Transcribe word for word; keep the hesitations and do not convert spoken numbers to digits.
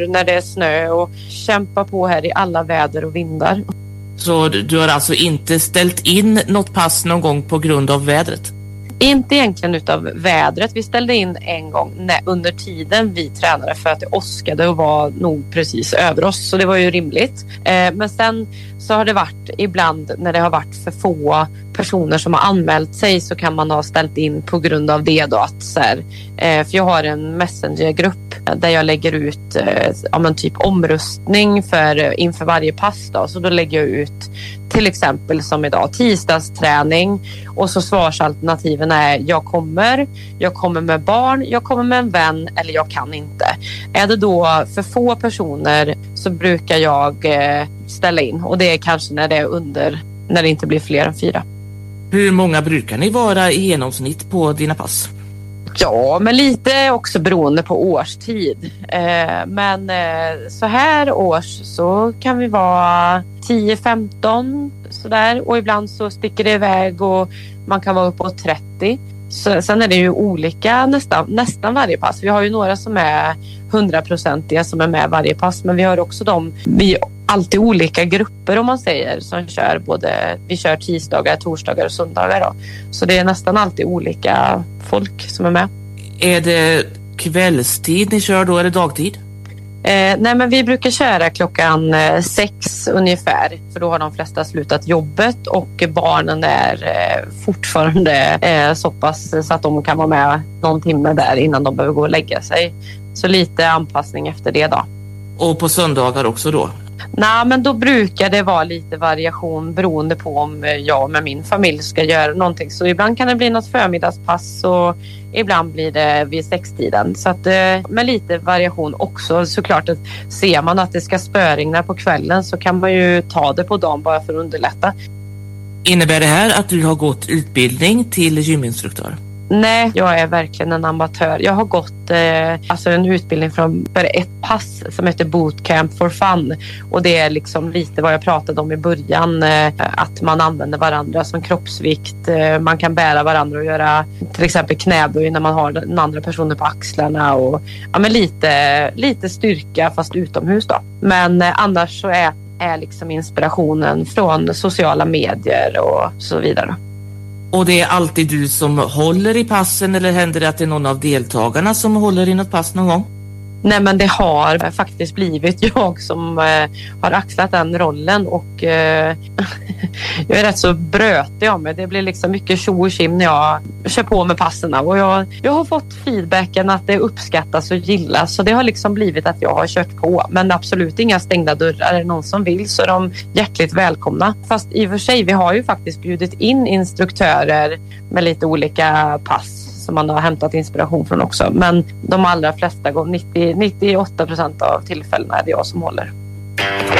när det är snö och kämpa på här i alla väder och vindar. Så du har alltså inte ställt in något pass någon gång på grund av vädret? Inte egentligen utav vädret. Vi ställde in en gång när, under tiden vi tränade för att det åskade och var nog precis över oss. Så det var ju rimligt. Eh, men sen så har det varit ibland när det har varit för få personer som har anmält sig så kan man ha ställt in på grund av det då. Att, så här, eh, för jag har en messengergrupp där jag lägger ut eh, ja, men typ omröstning för, inför varje pass. Då. Så då lägger jag ut till exempel som idag tisdagsträning och så svarsalternativen är jag kommer, jag kommer med barn, jag kommer med en vän eller jag kan inte. Är det då för få personer så brukar jag eh, ställa in och det är kanske när det är under, när det inte blir fler än fyra. Hur många brukar ni vara i genomsnitt på dina pass? Ja, men lite också beroende på årstid. Eh, men eh, så här års så kan vi vara tio femton sådär och ibland så sticker det iväg och man kan vara uppåt trettio. Så, sen är det ju olika nästan, nästan varje pass. Vi har ju några som är hundraprocentiga som är med varje pass men vi har också de, vi alltid olika grupper om man säger som kör både, vi kör tisdagar, torsdagar och söndagar då. Så det är nästan alltid olika folk som är med. Är det kvällstid ni kör då eller dagtid? Eh, nej men vi brukar köra klockan eh, sex ungefär för då har de flesta slutat jobbet och barnen är eh, fortfarande eh, så pass så att de kan vara med någon timme där innan de behöver gå och lägga sig. Så lite anpassning efter det då. Och på söndagar också då? Nej, men då brukar det vara lite variation beroende på om jag med min familj ska göra någonting. Så ibland kan det bli något förmiddagspass och ibland blir det vid sextiden. Så att med lite variation också. Såklart att ser man att det ska spöregna på kvällen så kan man ju ta det på dagen bara för att underlätta. Innebär det här att du har gått utbildning till gyminstruktör? Nej, jag är verkligen en amatör. Jag har gått eh, alltså en utbildning från för ett pass som heter Bootcamp for Fun. Och det är liksom lite vad jag pratade om i början. Eh, att man använder varandra som kroppsvikt. Eh, man kan bära varandra och göra till exempel knäböj när man har den andra personen på axlarna. Och, ja, men lite, lite styrka fast utomhus då. Men eh, annars så är, är liksom inspirationen från sociala medier och så vidare. Och det är alltid du som håller i passen eller händer det att det är någon av deltagarna som håller i något pass någon gång? Nej men det har faktiskt blivit jag som eh, har axlat den rollen och eh, jag är rätt så brötig av mig. Det blir liksom mycket tjo och tjim när jag kör på med passen och jag, jag har fått feedbacken att det uppskattas och gillas så det har liksom blivit att jag har kört på. Men absolut inga stängda dörrar. Är det någon som vill så är de hjärtligt välkomna. Fast i och för sig, vi har ju faktiskt bjudit in instruktörer med lite olika pass som man har hämtat inspiration från också. Men de allra flesta gånger, nittio, nittioåtta procent av tillfällena är det jag som håller.